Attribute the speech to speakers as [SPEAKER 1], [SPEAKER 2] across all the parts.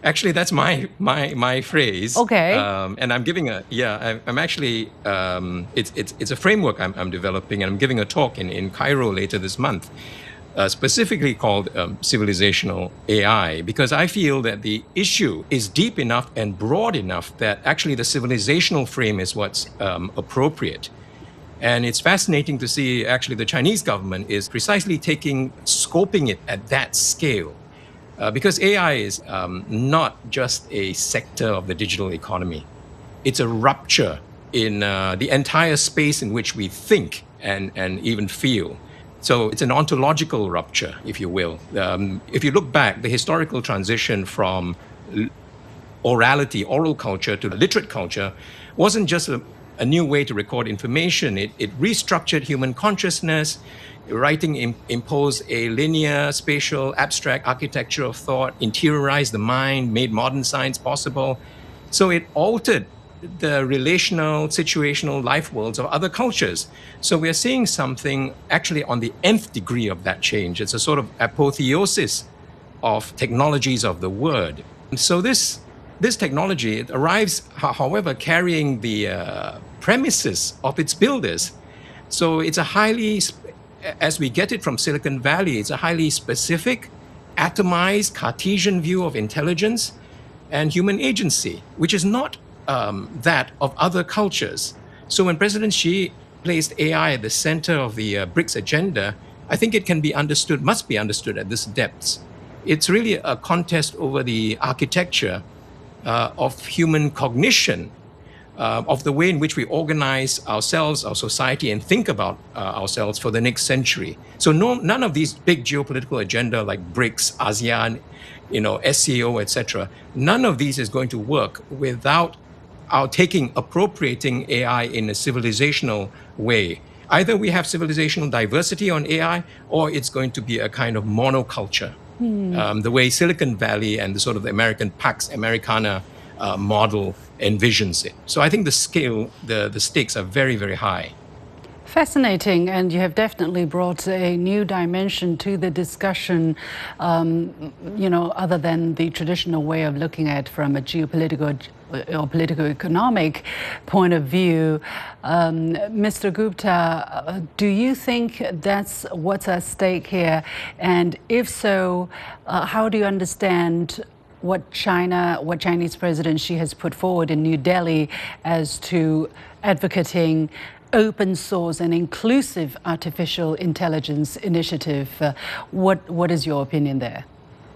[SPEAKER 1] Actually, that's my phrase.
[SPEAKER 2] Okay.
[SPEAKER 1] And I'm giving I'm actually, it's a framework I'm developing, and I'm giving a talk in Cairo later this month, specifically called civilizational AI, because I feel that the issue is deep enough and broad enough that actually the civilizational frame is what's appropriate. And it's fascinating to see actually the Chinese government is precisely scoping it at that scale. Because AI is not just a sector of the digital economy. It's a rupture in the entire space in which we think and even feel. So it's an ontological rupture, if you will. If you look back, the historical transition from oral culture to literate culture wasn't just a new way to record information. It restructured human consciousness. Writing imposed a linear, spatial, abstract architecture of thought, interiorized the mind, made modern science possible. So it altered the relational, situational life worlds of other cultures. So we're seeing something actually on the nth degree of that change. It's a sort of apotheosis of technologies of the word. And so this technology, it arrives, however, carrying the premises of its builders. So it's as we get it from Silicon Valley, it's a highly specific, atomized, Cartesian view of intelligence and human agency, which is not that of other cultures. So when President Xi placed AI at the center of the BRICS agenda, I think it must be understood at this depth. It's really a contest over the architecture of human cognition, of the way in which we organize ourselves, our society, and think about ourselves for the next century. So none of these big geopolitical agenda like BRICS, ASEAN, SCO, etc., none of these is going to work without our appropriating AI in a civilizational way. Either we have civilizational diversity on AI, or it's going to be a kind of monoculture, the way Silicon Valley and the sort of American Pax Americana model envisions it. So I think the scale, the stakes are very, very high.
[SPEAKER 2] Fascinating, and you have definitely brought a new dimension to the discussion, other than the traditional way of looking at from a geopolitical or political-economic point of view. Mr. Gupta, do you think that's what's at stake here? And if so, how do you understand what Chinese President Xi has put forward in New Delhi as to advocating open source and inclusive artificial intelligence initiative? What is your opinion there?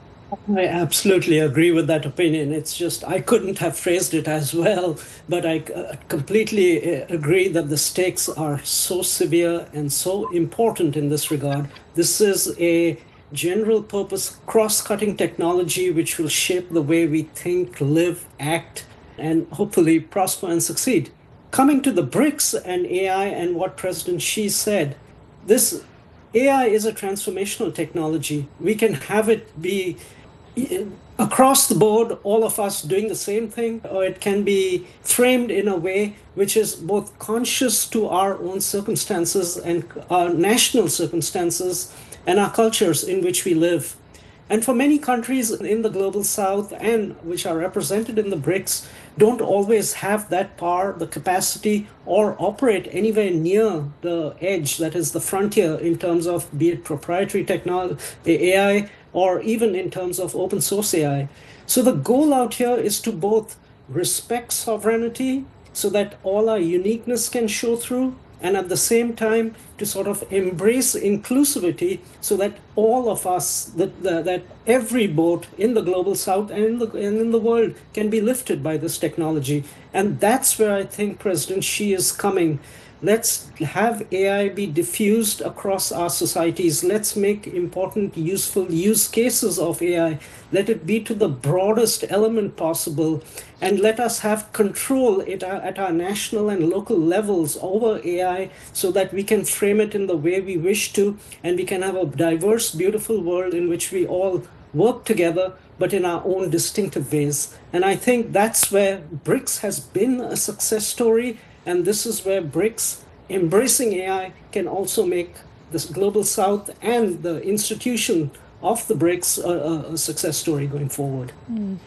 [SPEAKER 3] I absolutely agree with that opinion. It's just I couldn't have phrased it as well, but I completely agree that the stakes are so severe and so important in this regard. This is a general purpose cross-cutting technology which will shape the way we think, live, act, and hopefully prosper and succeed. Coming to the BRICS and AI and what President Xi said, this AI is a transformational technology. We can have it be across the board, all of us doing the same thing, or it can be framed in a way which is both conscious to our own circumstances and our national circumstances and our cultures in which we live. And for many countries in the global south and which are represented in the BRICS, don't always have that power, the capacity, or operate anywhere near the edge, that is the frontier, in terms of be it proprietary technology, AI, or even in terms of open source AI. So the goal out here is to both respect sovereignty so that all our uniqueness can show through, and at the same time to sort of embrace inclusivity so that all of us, that every boat in the global south and in the world can be lifted by this technology. And that's where I think President Xi is coming. Let's have AI be diffused across our societies. Let's make important, useful use cases of AI. Let it be to the broadest element possible. And let us have control at our national and local levels over AI so that we can frame it in the way we wish to. And we can have a diverse, beautiful world in which we all work together, but in our own distinctive ways. And I think that's where BRICS has been a success story. And this is where BRICS, embracing AI, can also make this global south and the institution of the BRICS a success story going forward.